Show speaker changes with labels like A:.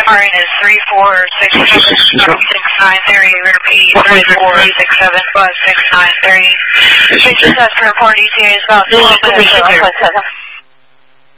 A: RN is 34676930. Repeat 34675930. Patient has to report ETA is about 12 minutes.